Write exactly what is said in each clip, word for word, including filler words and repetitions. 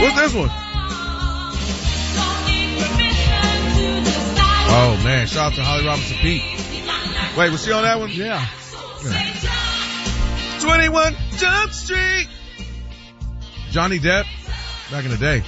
What's this one? Oh, man. Shout out to Holly Robinson Pete. Wait, was she on that one? Yeah. yeah. twenty-one Jump Street. Johnny Depp. Back in the day.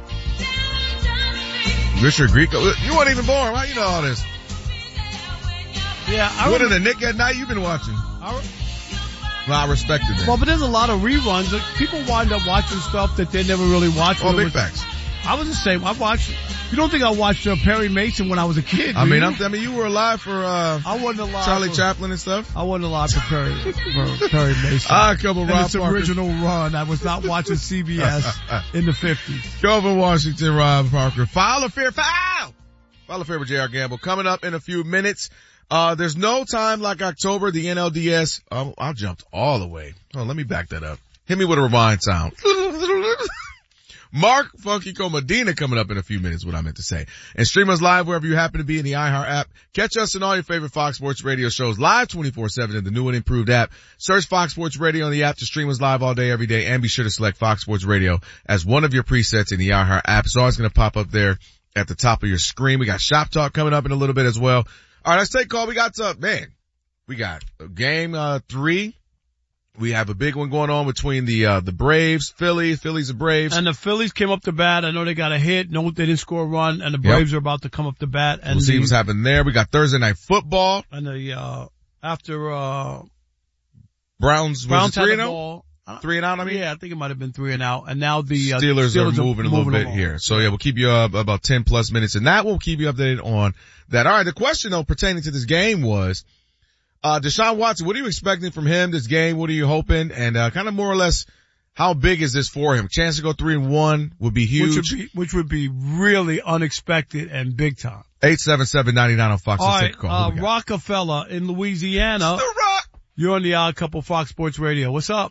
Richard Grieco. You weren't even born, right? You know all this. Yeah. I What in the Nick at Night you've been watching? I, well, I respected that. well, but there's a lot of reruns. People wind up watching stuff that they never really watched. Oh, big was, facts. I was the same. I watched. You don't think I watched uh, Perry Mason when I was a kid? I mean, you? I'm, I mean, you were alive for uh I wasn't alive Charlie for, Chaplin and stuff. I wasn't alive for Perry for Perry Mason. Ah, couple and Rob its Parker. original run. I was not watching C B S in the fifties. Grover Washington, Rob Parker. File a fear, file! File a fear with J R Gamble. Coming up in a few minutes. Uh, there's no time like October, the N L D S. Oh, I jumped all the way. Oh, let me back that up. Hit me with a rewind sound. Mark Funky Medina coming up in a few minutes, what I meant to say. And stream us live wherever you happen to be in the iHeart app. Catch us in all your favorite Fox Sports Radio shows live twenty-four seven in the new and improved app. Search Fox Sports Radio on the app to stream us live all day, every day, and be sure to select Fox Sports Radio as one of your presets in the iHeart app. It's always going to pop up there at the top of your screen. We got Shop Talk coming up in a little bit as well. All right, let's take a call. We got, uh, man, we got game, uh, three. We have a big one going on between the, uh, the Braves, Phillies, Phillies and Braves. And the Phillies came up to bat. I know they got a hit. No, they didn't score a run. And the Braves Yep. are about to come up to bat. And we'll see the, what's happening there. We got Thursday Night Football. And the, uh, after, uh, Browns, Browns was it three had and the out? ball. Three and out, I mean? Yeah, I think it might have been three and out. And now the, uh, Steelers, Steelers are moving a little bit along. here. So yeah, we'll keep you up about ten plus minutes and that will keep you updated on that. All right. The question though pertaining to this game was, uh, Deshaun Watson, what are you expecting from him this game? What are you hoping? And, uh, kind of more or less, how big is this for him? Chance to go three and one would be huge. Which would be, which would be really unexpected and big time. eight seven seven, nine nine on Fox. All Let's right, take a call. uh, Rockefeller in Louisiana. The Rock. You're on the Odd Couple Fox Sports Radio. What's up?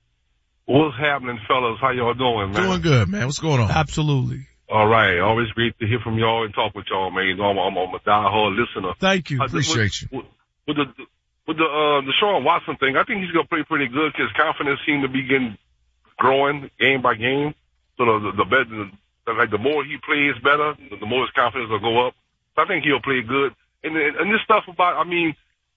What's happening, fellas? How y'all doing, man? Doing good, man. What's going on? Absolutely. All right. Always great to hear from y'all and talk with y'all, man. You know, I'm, I'm, I'm a diehard listener. Thank you. I think Appreciate with, you. With, with the with the uh, Deshaun Watson thing, I think he's gonna play pretty good because confidence seems to be getting growing game by game. So the the, the better, the, like the more he plays better, the, the more his confidence will go up. So I think he'll play good. And and this stuff about, I mean,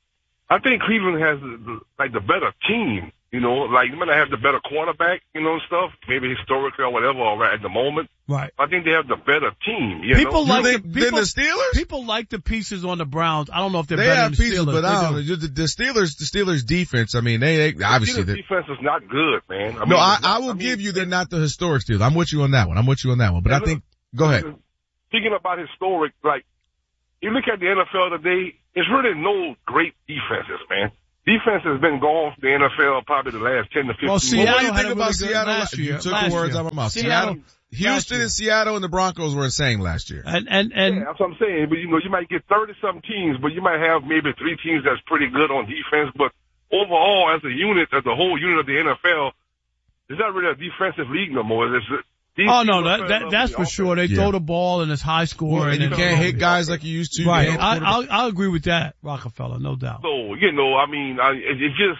I think Cleveland has the, the, like the better team. You know, like you might not have the better quarterback, you know, and stuff, maybe historically or whatever, or right at the moment. Right. I think they have the better team. You People know? like think, the, people, than the Steelers? People like the pieces on the Browns. I don't know if they're They better have than the pieces, Steelers. but I They don't do. know. The, the Steelers, the Steelers defense, I mean, they, they obviously, Steelers they're- defense is not good, man. I no, mean, I, it's not- I will I mean, give you they're not the historic Steelers. I'm with you on that one. I'm with you on that one. But I think, go ahead. Speaking about historic, like, you look at the N F L today, it's really no great defenses, man. Defense has been gone from the N F L probably the last ten to fifteen Well, years. Seattle what do you had think a about really good Seattle? last year. You took last the words year. out of my mouth. Seattle, Seattle, Houston and Seattle and the Broncos were the same last year. And, and, and, Yeah, that's what I'm saying. But, you know, you might get thirty-some teams, but you might have maybe three teams that's pretty good on defense. But overall, as a unit, as the whole unit of the N F L, it's not really a defensive league no more. It's, these oh no, teams are that, that, fed up that's with for the sure. They Yeah. throw the ball and it's high score. And you it's- can't hit guys like you used to. You Right. can't hit I, quarterbacks. I'll, I'll agree with that, Rockefeller, no doubt. So, you know, I mean, I, it, it just,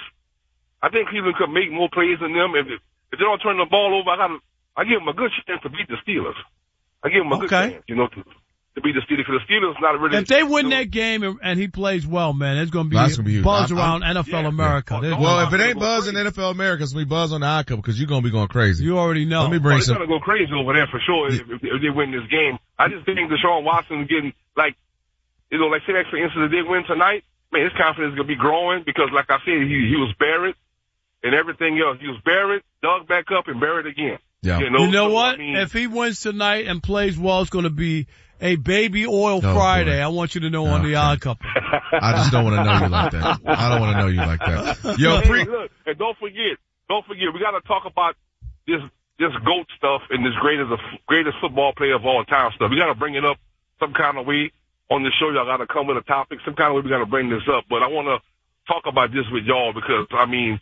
I think Cleveland could make more plays than them. If, if they don't turn the ball over, I got I give them a good chance to beat the Steelers. I give them a Okay. good chance, you know, to, to beat the Steelers. Because the Steelers not really. If they win you know, that game and, and he plays well, man, there's going to be, That's gonna be huge. buzz I'm- around N F L yeah, America. yeah. There's Well, gonna- Well, if it ain't buzz in N F L America, it's going to be buzz on the iCouple because you're going to be going crazy. you already know. Let me Well, bring it's some. going to go crazy over there for sure if, if, if they win this game. I just think Deshaun Watson is getting, like, you know, like, say, like, for instance, if they win tonight, man, his confidence is going to be growing because, like I said, he, he was buried and everything else. He was buried, dug back up, and buried again. Yeah. You know, You know So, what? I mean, If he wins tonight and plays well, it's going to be a baby oil Oh, Friday. boy. I want you to know on the Okay. Odd Couple. I just don't want to know you like that. I don't want to know you like that. Yo, Hey, pre- look, and don't forget, don't forget, we got to talk about this this GOAT stuff and this greatest greatest football player of all time stuff. We got to bring it up some kind of way on the show. Y'all got to come with a topic, some kind of way. We got to bring this up. But I want to talk about this with y'all because I mean,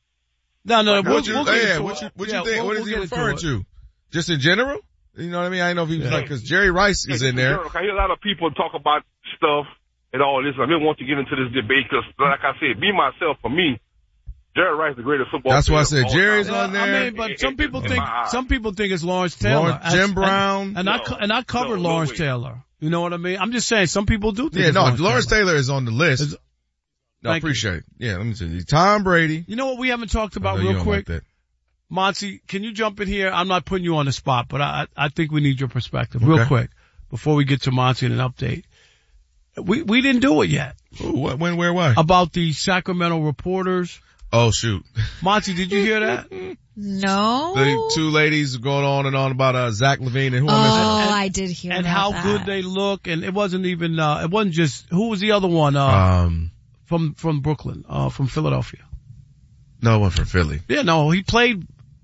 No, no, what we'll, you, we'll get yeah, into what it. you, what Yeah, you think? we'll- what is we'll he get into referring it. to? Just in general? You know what I mean? I didn't know if he was Yeah. like, cause Jerry Rice is in there. I hear a lot of people talk about stuff and all this. I didn't want to get into this debate because, like I said, me myself, for me, Jerry Rice, the greatest football That's player. why I said of all Jerry's time. on there. I mean, but some people In think my eyes. some people think it's Lawrence Taylor. Lawrence- Jim And- Brown. and, and I co- and I covered No, no Lawrence way. Taylor. You know what I mean? I'm just saying some people do think Yeah, it's no, Lawrence, Lawrence Taylor. Taylor is on the list. Is- No, I Thank you. appreciate it. Yeah, let me see. Tom Brady. You know what we haven't talked I about know you real don't quick? like that. Monty, can you jump in here? I'm not putting you on the spot, but I I think we need your perspective real Okay. quick before we get to Monty and an update. We we didn't do it yet Ooh, what, when, where, why? about the Sacramento reporters. Oh, shoot. Monty, did you hear that? No. The two ladies going on and on about, uh, Zach LaVine and who Oh, I'm missing. I did hear And about how that. good they look, and it wasn't even uh it wasn't just who was the other one uh Um, from from Brooklyn, uh from Philadelphia. no one from Philly. Yeah, no, he played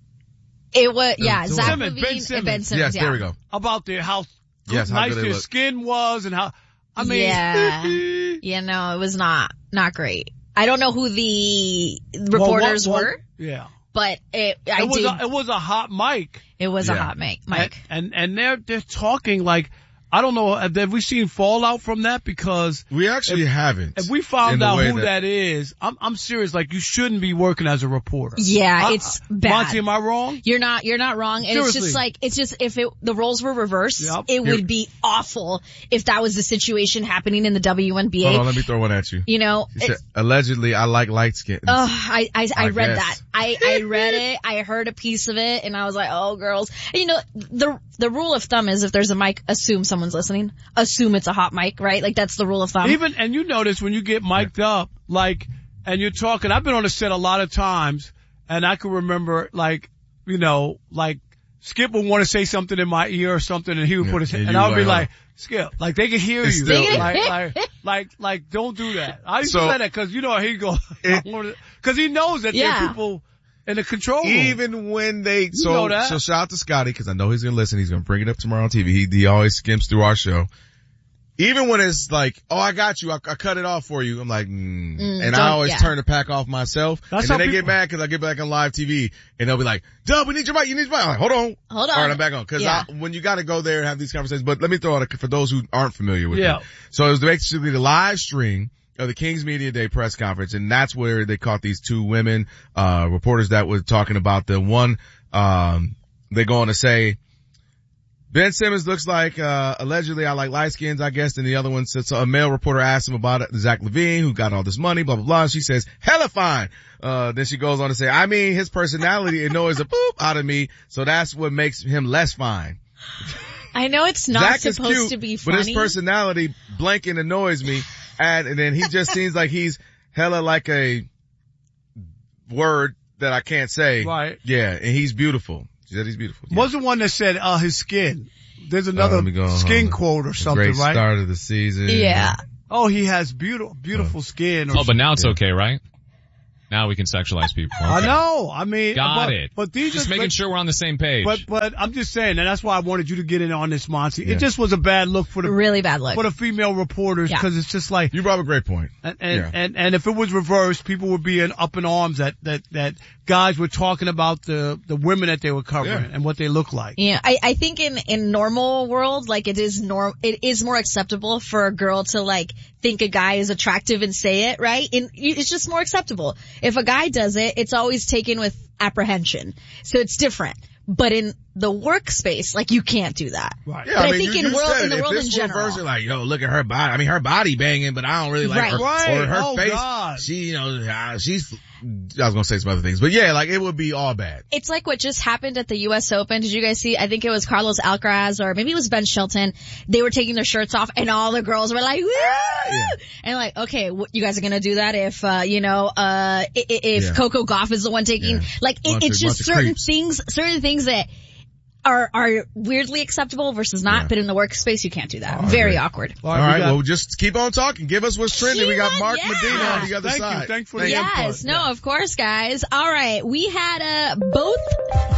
It was, yeah, Ben Zach Simmons, Levine Ben and Simmons. Ben Simmons. Yes, yeah. there we go. about their how Yes, how nice good they their look. skin was and how I mean Yeah. Yeah, no, it was not, not great. I don't know who the reporters well, what- what- were, Yeah. but it, I It was did, a, it was a hot mic. it was a Yeah. hot mic, Mike. And, and, and they're, they're talking like, I don't know, have have we seen fallout from that? Because We actually haven't. if we in found the out way who that is, I'm, I'm serious, like you shouldn't be working as a reporter. Yeah, I- it's I- bad. Monty, am I wrong? You're not, you're not wrong. And Seriously. it's just like, it's just, if it, the roles were reversed, Yep. it Here- would be awful if that was the situation happening in the W N B A. Hold on, let me throw one at you. You know, She said, it's, allegedly, I like light skin. oh, I, I, I, I read guess. that. I, I read it. I heard a piece of it and I was like, oh girls. And you know, the, the rule of thumb is if there's a mic, assume someone's listening. Assume it's a hot mic, right? Like that's the rule of thumb. Even, and you notice when you get mic'd up, like, and you're talking, I've been on the set a lot of times, and I can remember, like, you know, like, Skip would want to say something in my ear or something, and he would Yeah, put his, and and you I would be like, like, Skip, like, they can hear It's you. still- like, like, like, like, don't do that. I used So- to say that because, you know, he'd go, It- because he knows that there Yeah. are people in the control room. Even when they, so, know that. so shout out to Scotty, cause I know he's gonna listen. He's gonna bring it up tomorrow on T V. He, he always skims through our show. Even when it's like, oh, I got you, I, I cut it off for you. I'm like, mm. Mm, and I don't- always yeah. turn the pack off myself. That's and then how they get people- mad cause I get back on live T V and they'll be like, Dub, we need your mic, you need your mic. I'm like, hold on. Hold All right, on. I'm back on. Cause Yeah. I, when you gotta go there and have these conversations, but let me throw out a, for those who aren't familiar with Yeah. it. So it was basically the live stream of the Kings Media Day press conference, and that's where they caught these two women, uh, reporters that were talking about the one, um, they go on to say, Ben Simmons looks like, uh, allegedly I like light skins, I guess, and the other one says, so a male reporter asked him about it, Zach LaVine, who got all this money, blah, blah, blah, and she says, hella fine. Uh, then she goes on to say, I mean, his personality annoys a boop out of me, so that's what makes him less fine. I know it's not Zach is supposed cute, to be but funny. his personality blanking annoys me. And, and then he just seems like he's hella like a word that I can't say. Right. Yeah, and he's beautiful. She said he's beautiful. Yeah. Was the one that said, uh, his skin. There's another Uh, let me go, skin hold on. quote or A something, great right? start of the season. Yeah. Oh, he has beautiful, beautiful skin. Or Oh, but now it's Yeah. okay, right? Now we can sexualize people. I Okay. know. I mean, Got but, it. But these Just are, making but, sure we're on the same page. But but I'm just saying, and that's why I wanted you to get in on this, Monty. Yeah. It just was a bad look for the Really bad look. for the female reporters Yeah. because it's just like. You brought up a great point. And and, Yeah. and and if it was reversed, people would be in, up in arms that that that guys were talking about the the women that they were covering Yeah. and what they look like. Yeah, I, I think in, in normal world, like it is norm, it is more acceptable for a girl to like think a guy is attractive and say it, right? And you- it's just more acceptable. If a guy does it, it's always taken with apprehension. So it's different. But in the workspace, like you can't do that. Right. Yeah, But I mean, think you, in you world- said in the it. world if in it's general. reversed, like, yo, look at her body. I mean, her body banging, but I don't really like Right. her. Right. Or her Oh, face. God. She, you know, uh, she's, I was gonna say some other things, but yeah, like it would be all bad. It's like what just happened at the U S Open. Did you guys see? I think it was Carlos Alcaraz or maybe it was Ben Shelton. They were taking their shirts off and all the girls were like, woo! Yeah. And like, okay, what, you guys are gonna do that if, uh, you know, uh, i- i- if Yeah. Coco Gauff is the one taking, Yeah. like, it, Bunch it's of- just bunch of certain creeps. things, certain things that are, are weirdly acceptable versus not, Yeah. but in the workspace you can't do that. Oh, Very great. awkward. All All we right, got- well, just keep on talking. Give us what's trending. We got Sheila, Mark yeah. Medina on the other Thank you. side. Thanks for the Yes, input. no, Yeah. of course, guys. All right, we had uh both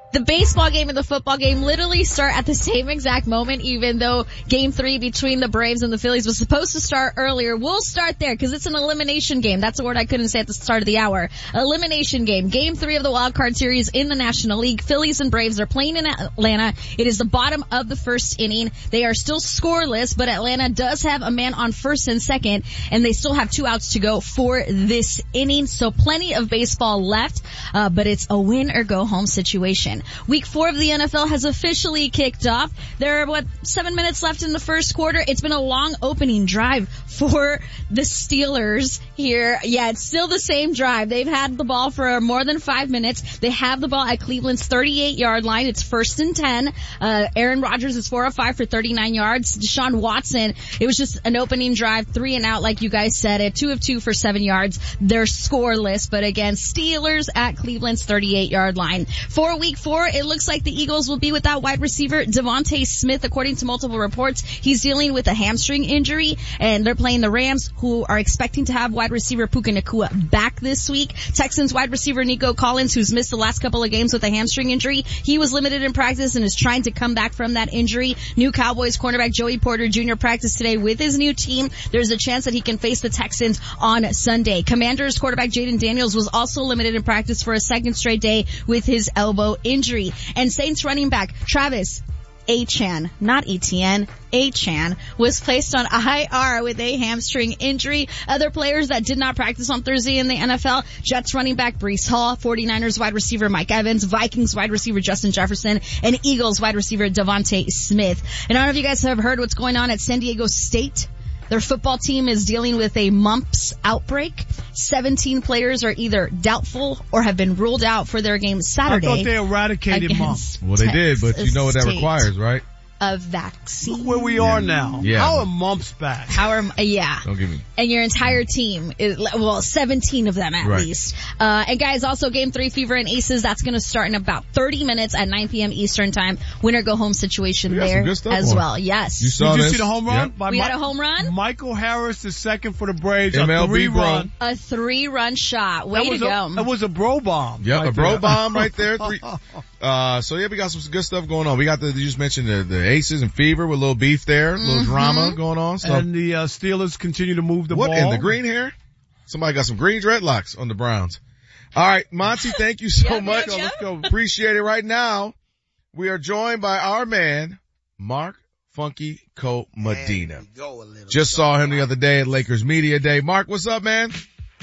The baseball game and the football game literally start at the same exact moment, even though game three between the Braves and the Phillies was supposed to start earlier. We'll start there because it's an elimination game. That's a word I couldn't say at the start of the hour. Elimination game. Game three of the wild card series in the National League. Phillies and Braves are playing in Atlanta. It is the bottom of the first inning. They are still scoreless, but Atlanta does have a man on first and second, and they still have two outs to go for this inning. So plenty of baseball left, uh, but it's a win or go home situation. Week four of the N F L has officially kicked off. There are, what, seven minutes left in the first quarter. It's been a long opening drive for the Steelers here. Yeah, it's still the same drive. They've had the ball for more than five minutes. They have the ball at Cleveland's thirty-eight yard line. It's first and ten. Uh, Aaron Rodgers is four of five for thirty-nine yards. Deshaun Watson, it was just an opening drive, three and out like you guys said it. Two of two for seven yards. They're scoreless, but again, Steelers at Cleveland's thirty-eight yard line. For week four, it looks like the Eagles will be without wide receiver Devontae Smith, according to multiple reports. He's dealing with a hamstring injury, and they're playing the Rams, who are expecting to have wide receiver Puka Nacua back this week. Texans wide receiver Nico Collins, who's missed the last couple of games with a hamstring injury, he was limited in practice and is trying to come back from that injury. New Cowboys cornerback Joey Porter Junior practiced today with his new team. There's a chance that he can face the Texans on Sunday. Commanders quarterback Jaden Daniels was also limited in practice for a second straight day with his elbow injury. And Saints running back Travis Achan, not Etienne, Achan, was placed on I R with a hamstring injury. Other players that did not practice on Thursday in the N F L, Jets running back Breece Hall, forty-niners wide receiver Mike Evans, Vikings wide receiver Justin Jefferson, and Eagles wide receiver Devontae Smith. And I don't know if you guys have heard what's going on at San Diego State. Their football team is dealing with a mumps outbreak. seventeen players are either doubtful or have been ruled out for their game Saturday. I thought they eradicated mumps. Well, they did, but you know what that requires, right? A vaccine. Look where we are now. Yeah. How are mumps back? How are, yeah. Don't give me. And your entire team is, well, seventeen of them at right. least. Uh, and guys, also game three, Fever and Aces, that's gonna start in about thirty minutes at nine p.m. Eastern time. Winner go home situation there as well. Yes. You saw Did you this? see the home run? Yep. By we Mi- had a home run? Michael Harris, the second for the Braves, M L a B three run. A three run shot. Way that was to a, go. That was a bro bomb. Yep, right a bro there. bomb right there. Three. Uh, so yeah, we got some good stuff going on. We got the, you just mentioned the, the Aces and Fever with a little beef there, a little Mm-hmm. drama going on. So And the uh, Steelers continue to move the what ball. in the green hair? Somebody got some green dreadlocks on the Browns. All right, Monty, thank you so Yep, much. yep, yep. Let's go. Appreciate it. Right now, we are joined by our man, Mark Funky Co Medina. Just saw him the other day at Lakers Media Day. Mark, what's up, man?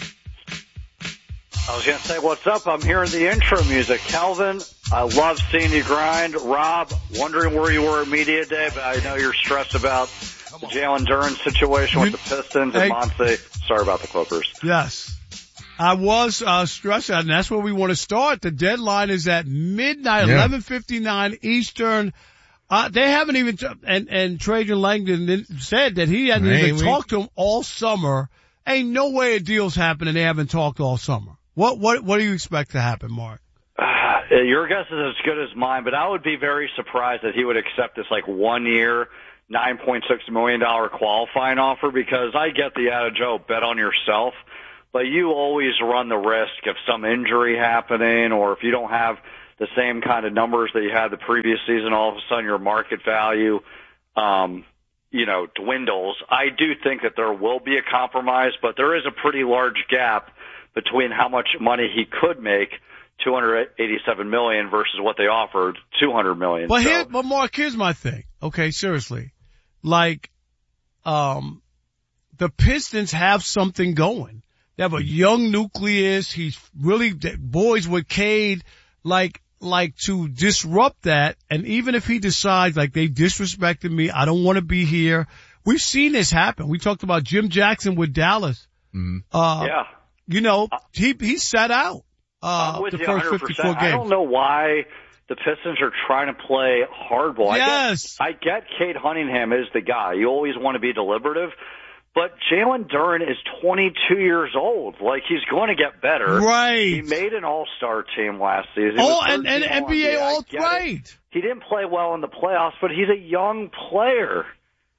I was going to say, what's up? I'm hearing the intro music. Calvin, I love seeing you grind. Rob, wondering where you were at Media Day, but I know you're stressed about the Jalen Duren situation with the Pistons. Hey. And Monte, sorry about the Clippers. Yes. I was uh stressed out, and that's where we want to start. The deadline is at midnight, Yeah. eleven fifty-nine Eastern. Uh, they haven't even, t- and, and Trajan Langdon said that he hadn't Ain't even we? talked to him all summer. Ain't no way a deal's happening. They haven't talked all summer. What, what, what do you expect to happen, Mark? Uh, your guess is as good as mine, but I would be very surprised that he would accept this like one year, nine point six million dollars qualifying offer, because I get the adage, oh, bet on yourself, but you always run the risk of some injury happening, or if you don't have the same kind of numbers that you had the previous season, all of a sudden your market value, um, you know, dwindles. I do think that there will be a compromise, but there is a pretty large gap between how much money he could make, two hundred eighty-seven million dollars, versus what they offered, two hundred million But dollars. here, So, but Mark, here's my thing. Okay, seriously. Like, um, the Pistons have something going. They have a young nucleus. He's really, boys with Cade, like, like to disrupt that. And even if he decides, like, they disrespected me, I don't want to be here. We've seen this happen. We talked about Jim Jackson with Dallas. Mm-hmm. Uh, yeah. you know, he, he sat out, uh, I'm with the you first one hundred fifty-four percent. I don't games. know why the Pistons are trying to play hardball. Yes. I get, I get Cade Cunningham is the guy. You always want to be deliberative. But Jalen Duren is twenty-two years old. Like, he's going to get better. Right. He made an all-star team last season. He Oh, was and, and third N B A team all, All-N B A. I get it. right. He didn't play well in the playoffs, but he's a young player.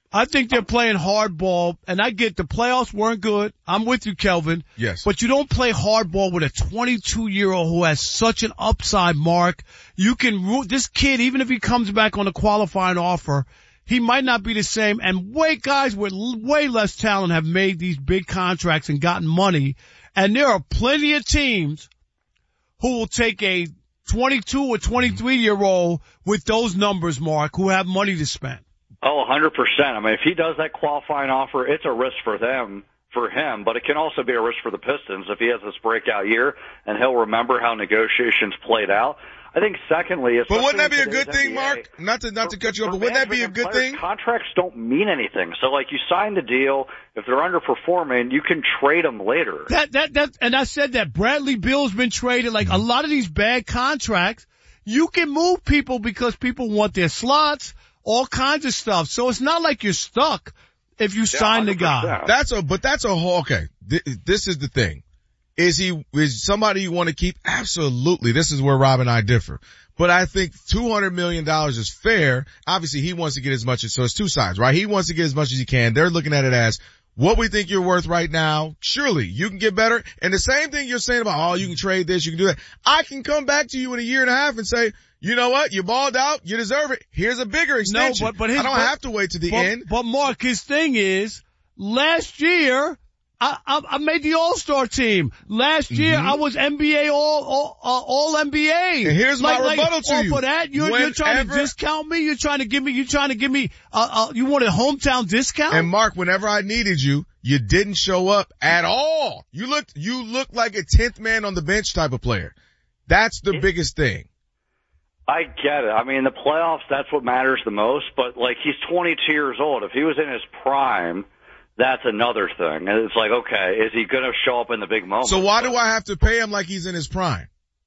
I think they're playing hardball, and I get the playoffs weren't good. I'm with you, Kelvin. Yes. But you don't play hardball with a twenty-two-year-old who has such an upside, Mark. You can root this kid, even if he comes back on a qualifying offer, he might not be the same. And way guys with way less talent have made these big contracts and gotten money. And there are plenty of teams who will take a twenty-two or twenty-three-year-old with those numbers, Mark, who have money to spend. Oh, one hundred percent. I mean, if he does that qualifying offer, it's a risk for them, for him, but it can also be a risk for the Pistons if he has this breakout year and he'll remember how negotiations played out. I think secondly, but wouldn't that be a good N B A, thing, Mark? Not to not to cut you off, for but wouldn't that be a good players, thing? Contracts don't mean anything. So, like, you sign the deal. If they're underperforming, you can trade them later. That that that, and I said that Bradley Beal's been traded. Like a lot of these bad contracts, you can move people because people want their slots. All kinds of stuff. So it's not like you're stuck if you Yeah, sign the guy. That's a, but that's a whole, okay. Th- this is the thing. Is he, is somebody you want to keep? Absolutely. This is where Rob and I differ. But I think two hundred million dollars is fair. Obviously he wants to get as much as, so it's two sides, right? He wants to get as much as he can. They're looking at it as what we think you're worth right now. Surely you can get better. And the same thing you're saying about, oh, you can trade this, you can do that. I can come back to you in a year and a half and say, you know what? You balled out. You deserve it. Here's a bigger extension. No, but, but his, I don't but, have to wait to the but, end. But Mark, his thing is, last year, I, I, I made the All-Star team. Last year, Mm-hmm. I was N B A All, all, uh, all N B A. And here's like, my rebuttal like, to you. For that, you're, you're trying to discount me? You're trying to give me, you're trying to give me, uh, uh, you want a hometown discount? And Mark, whenever I needed you, you didn't show up at all. You looked, you looked like a tenth man on the bench type of player. That's the biggest thing. I get it. I mean, the playoffs, that's what matters the most, but like he's twenty-two years old. If he was in his prime, that's another thing. And it's like, okay, is he going to show up in the big moment? So why do I have to pay him like he's in his prime?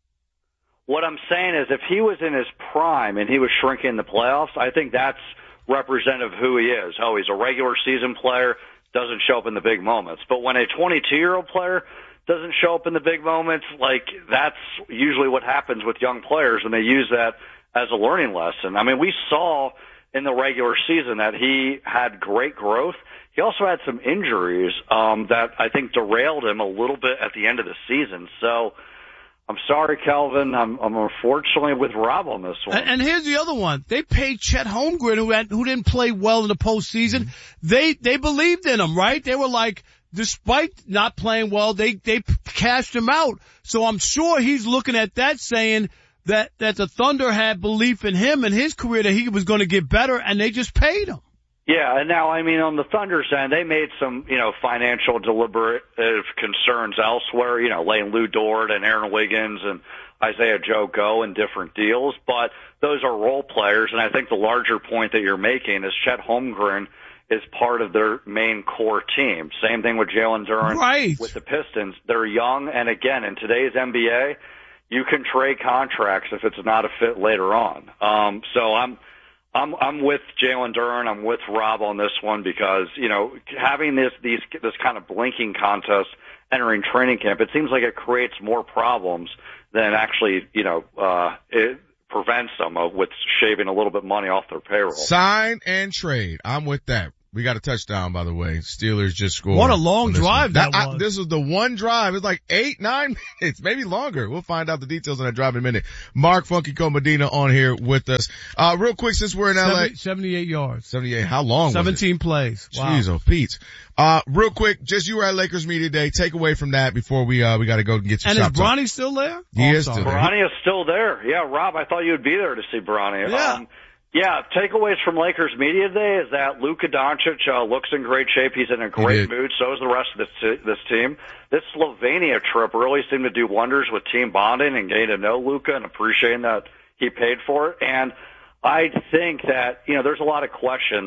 What I'm saying is if he was in his prime and he was shrinking in the playoffs, I think that's representative of who he is. Oh, he's a regular season player, doesn't show up in the big moments. But when a twenty-two-year-old player doesn't show up in the big moments, like that's usually what happens with young players, and they use that as a learning lesson. I mean, we saw in the regular season that he had great growth. He also had some injuries um, that I think derailed him a little bit at the end of the season. So I'm sorry, Kelvin. I'm, I'm unfortunately with Rob on this one. And, and here's the other one. They paid Chet Holmgren, who had, who didn't play well in the postseason. They, they believed in him, right? They were like, despite not playing well, they, they cashed him out. So I'm sure he's looking at that saying that, that the Thunder had belief in him and his career that he was going to get better, and they just paid him. Yeah, and now, I mean, on the Thunder's end, they made some, you know, financial deliberative concerns elsewhere, you know, laying Lou Dort and Aaron Wiggins and Isaiah Joe Go in different deals, but those are role players, and I think the larger point that you're making is Chet Holmgren is part of their main core team. Same thing with Jalen Duren right. with the Pistons. They're young, and again, in today's N B A, you can trade contracts if it's not a fit later on. Um, so I'm, I'm, I'm with Jalen Duren. I'm with Rob on this one because, you know, having this, these, this kind of blinking contest entering training camp, it seems like it creates more problems than actually, you know, uh, it prevents them with shaving a little bit of money off their payroll. Sign and trade. I'm with that. We got a touchdown, by the way. Steelers just scored. What a long drive that, that was. I, this was the one drive. It's like eight, nine minutes, maybe longer. We'll find out the details on that drive in a minute. Mark Funky Medina on here with us. Uh, real quick, since we're in L A. seventy-eight yards. seventy-eight. How long was it? seventeen plays. Wow. Jeez, oh, Pete. Uh, real quick, just you were at Lakers Media Day. Take away from that before we, uh, we gotta go and get some And shop is Bronny still there? He oh, is still there. Bronny is still there. Yeah, Rob, I thought you would be there to see Bronny. Yeah. Um, Yeah, takeaways from Lakers Media Day is that Luka Doncic uh, looks in great shape. He's in a great mood. So is the rest of this, t- this team. This Slovenia trip really seemed to do wonders with team bonding and getting to know Luka and appreciating that he paid for it. And I think that, you know, there's a lot of questions